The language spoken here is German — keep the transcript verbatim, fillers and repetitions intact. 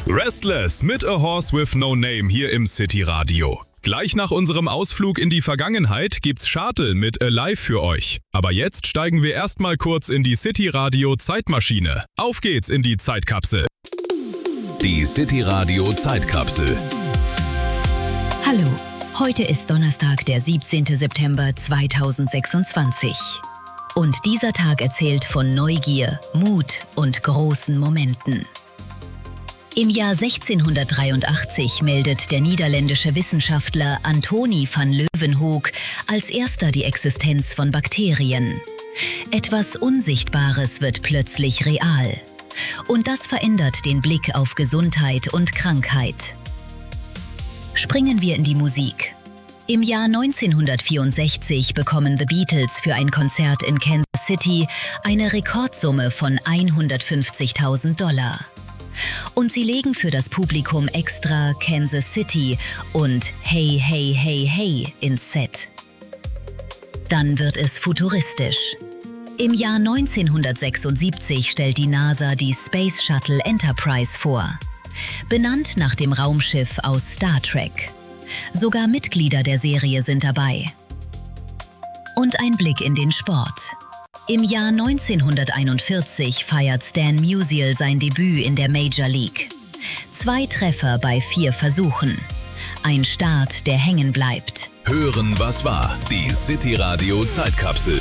Restless mit A Horse with No Name hier im City Radio. Gleich nach unserem Ausflug in die Vergangenheit gibt's Schatel mit Alive für euch. Aber jetzt steigen wir erstmal kurz in die City Radio Zeitmaschine. Auf geht's in die Zeitkapsel. Die City Radio Zeitkapsel. Hallo, heute ist Donnerstag, der siebzehnten September zweitausendsechsundzwanzig. Und dieser Tag erzählt von Neugier, Mut und großen Momenten. Im Jahr sechzehnhundertdreiundachtzig meldet der niederländische Wissenschaftler Antoni van Leeuwenhoek als erster die Existenz von Bakterien. Etwas Unsichtbares wird plötzlich real. Und das verändert den Blick auf Gesundheit und Krankheit. Springen wir in die Musik. Im Jahr neunzehnhundertvierundsechzig bekommen The Beatles für ein Konzert in Kansas City eine Rekordsumme von hundertfünfzigtausend Dollar. Und sie legen für das Publikum extra Kansas City und Hey, Hey, Hey, Hey ins Set. Dann wird es futuristisch. Im Jahr neunzehnhundertsechsundsiebzig stellt die NASA die Space Shuttle Enterprise vor. Benannt nach dem Raumschiff aus Star Trek. Sogar Mitglieder der Serie sind dabei. Und ein Blick in den Sport. Im Jahr neunzehnhunderteinundvierzig feiert Stan Musial sein Debüt in der Major League. Zwei Treffer bei vier Versuchen. Ein Start, der hängen bleibt. Hören, was war. Die City Radio Zeitkapsel.